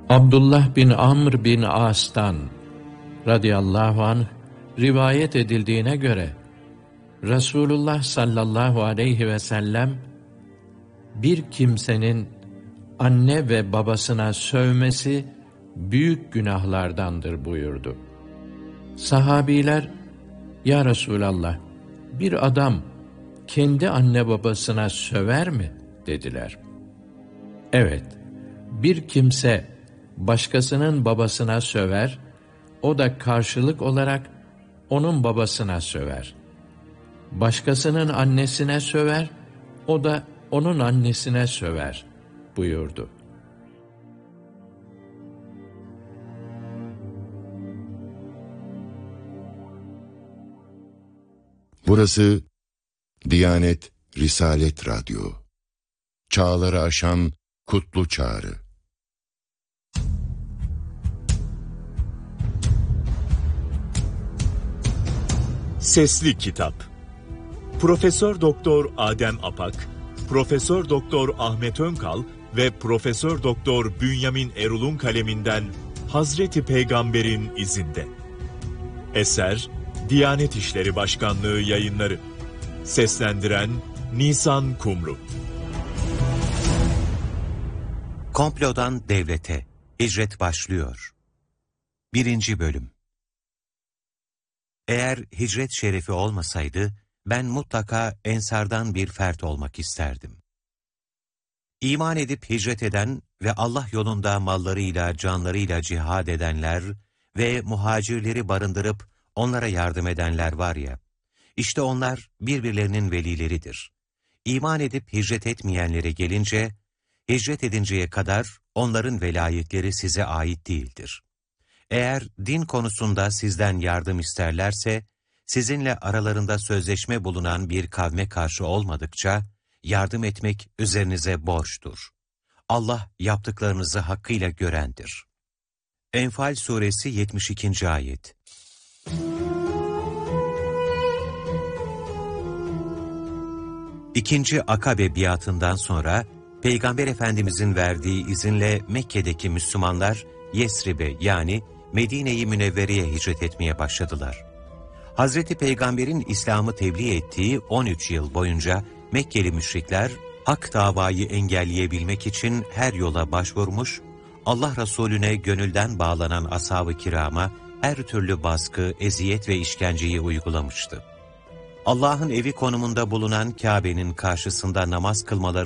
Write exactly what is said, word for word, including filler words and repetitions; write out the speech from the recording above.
Abdullah bin Amr bin As'tan radıyallahu anh rivayet edildiğine göre Resulullah sallallahu aleyhi ve sellem bir kimsenin anne ve babasına sövmesi büyük günahlardandır buyurdu. Sahabiler, ya Resulallah, bir adam kendi anne babasına söver mi dediler. Evet, bir kimse başkasının babasına söver, o da karşılık olarak onun babasına söver. Başkasının annesine söver, o da onun annesine söver buyurdu. Burası Diyanet Risalet Radyo. Çağları aşan kutlu çağrı. Sesli Kitap. Profesör Doktor Adem Apak, Profesör Doktor Ahmet Önkal ve Profesör Doktor Bünyamin Erul'un kaleminden Hazreti Peygamber'in izinde. Eser Diyanet İşleri Başkanlığı Yayınları. Seslendiren Nisan Kumru. Komplodan Devlete Hicret başlıyor. Birinci Bölüm. Eğer hicret şerefi olmasaydı, ben mutlaka ensardan bir fert olmak isterdim. İman edip hicret eden ve Allah yolunda mallarıyla, canlarıyla cihad edenler ve muhacirleri barındırıp onlara yardım edenler var ya, işte onlar birbirlerinin velileridir. İman edip hicret etmeyenlere gelince, hicret edinceye kadar onların velayetleri size ait değildir. Eğer din konusunda sizden yardım isterlerse, sizinle aralarında sözleşme bulunan bir kavme karşı olmadıkça, yardım etmek üzerinize borçtur. Allah yaptıklarınızı hakkıyla görendir. Enfal Suresi yetmiş ikinci Ayet. İkinci Akabe biatından sonra, Peygamber Efendimizin verdiği izinle Mekke'deki Müslümanlar, Yesrib'e yani Medine-i Münevvere'ye hicret etmeye başladılar. Hazreti Peygamber'in İslam'ı tebliğ ettiği on üç yıl boyunca Mekkeli müşrikler, hak davayı engelleyebilmek için her yola başvurmuş, Allah Resulüne gönülden bağlanan ashab-ı kirama her türlü baskı, eziyet ve işkenceyi uygulamıştı. Allah'ın evi konumunda bulunan Kabe'nin karşısında namaz kılmaları